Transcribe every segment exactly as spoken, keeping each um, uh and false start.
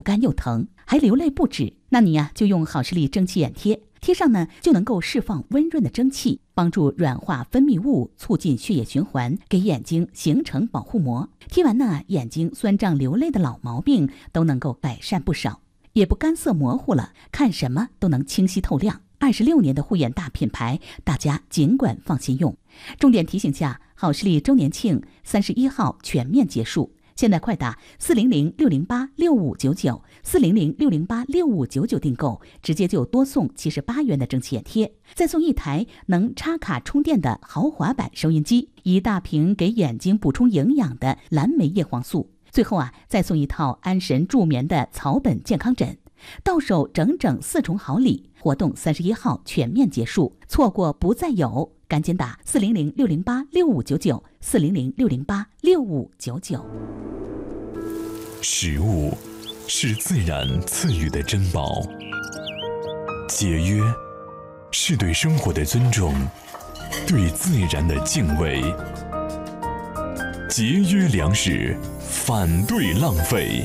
干又疼，还流泪不止，那你呀就用好视力蒸汽眼贴，贴上呢就能够释放温润的蒸汽，帮助软化分泌物，促进血液循环，给眼睛形成保护膜。贴完呢，眼睛酸胀流泪的老毛病都能够改善不少，也不干涩模糊了，看什么都能清晰透亮。二十六年的护眼大品牌，大家尽管放心用。重点提醒下，好视力周年庆三十一号全面结束。现在快打四零零六零八六五九九四零零六零八六五九九订购，直接就多送七十八元的蒸汽眼贴，再送一台能插卡充电的豪华版收音机，一大瓶给眼睛补充营养的蓝莓叶黄素，最后啊再送一套安神助眠的草本健康枕。到手整整四重好礼，活动三十一号全面结束，错过不再有，赶紧打四零零六零八六五九九四零零六零八六五九九。 食物是自然赐予的珍宝，节约是对生活的尊重，对自然的敬畏。节约粮食，反对浪费。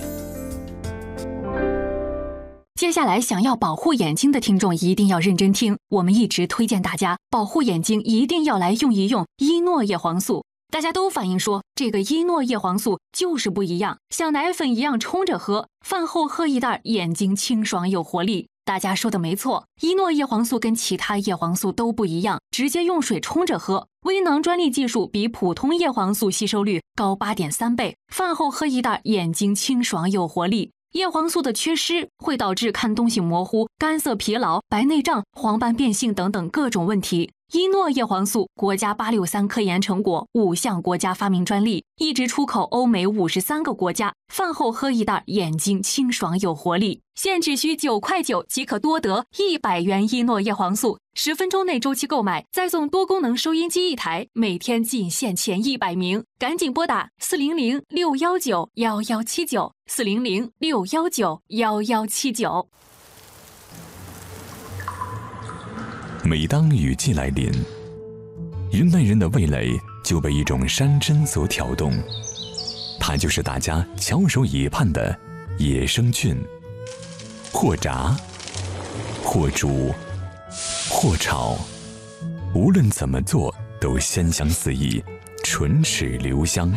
接下来想要保护眼睛的听众一定要认真听，我们一直推荐大家保护眼睛一定要来用一用伊诺叶黄素。大家都反映说这个伊诺叶黄素就是不一样，像奶粉一样冲着喝，饭后喝一袋眼睛清爽有活力。大家说的没错，伊诺叶黄素跟其他叶黄素都不一样，直接用水冲着喝，微囊专利技术比普通叶黄素吸收率高 八点三 倍，饭后喝一袋眼睛清爽有活力。叶黄素的缺失会导致看东西模糊、干涩疲劳、白内障、黄斑变性等等各种问题。伊诺叶黄素国家八六三科研成果，五项国家发明专利，一直出口欧美五十三个国家。饭后喝一袋，眼睛清爽有活力。现只需九块九即可多得一百元伊诺叶黄素，十分钟内周期购买，再送多功能收音机一台，每天仅限前一百名，赶紧拨打四零零六幺九幺幺七九四零零六幺九幺幺七九。 每当雨季来临，人类人的味蕾就被一种山珍所挑动，它就是大家翘首以盼的野生菌。或炸，或煮，或炒，无论怎么做都鲜香四溢，唇齿留香。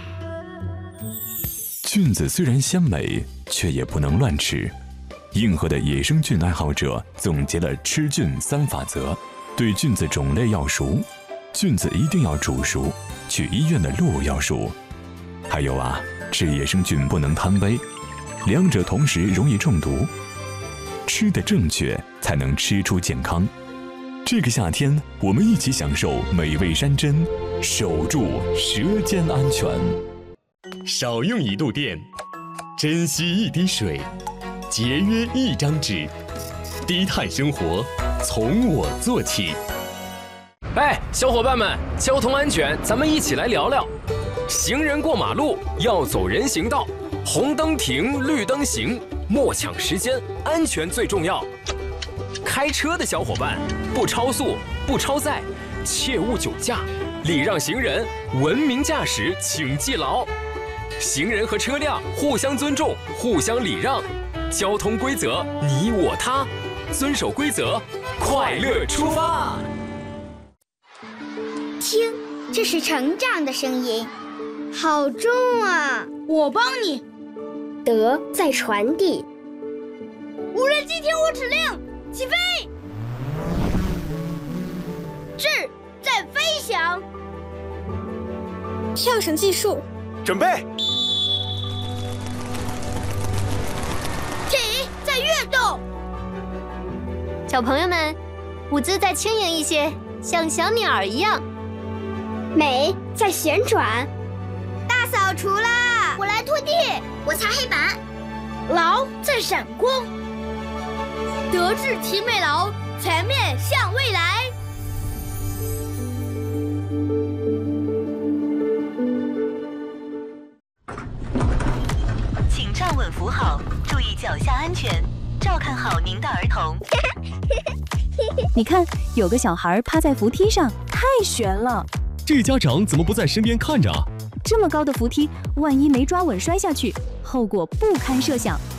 菌子虽然鲜美，却也不能乱吃。硬核的野生菌爱好者总结了吃菌三法则：对菌子种类要熟，菌子一定要煮熟，去医院的路要熟。还有啊，吃野生菌不能贪杯，两者同时容易中毒。吃得正确，才能吃出健康。这个夏天，我们一起享受美味山珍，守住舌尖安全。 少用一度电，珍惜一滴水，节约一张纸，低碳生活从我做起。 哎，小伙伴们，交通安全，咱们一起来聊聊。行人过马路要走人行道，红灯停，绿灯行，莫抢时间，安全最重要。开车的小伙伴，不超速，不超载，切勿酒驾，礼让行人，文明驾驶，请记牢。行人和车辆互相尊重，互相礼让，交通规则你我他，遵守规则，快乐出发。 听，这是成长的声音，好重啊！ 我帮你。 德在传递。 无人机听我指令，起飞！智在飞翔。 跳绳技术， 准备。 体在跃动。 小朋友们，舞姿再轻盈一些，像小鸟一样。 美在旋转。 大扫除啦！我来拖地， 我擦黑板。 劳在闪光。德智体美劳，全面向未来。 请站稳扶好，注意脚下安全，照看好您的儿童。 你看，有个小孩趴在扶梯上，太悬了。 这家长怎么不在身边看着啊？ 这么高的扶梯，万一没抓稳摔下去，后果不堪设想。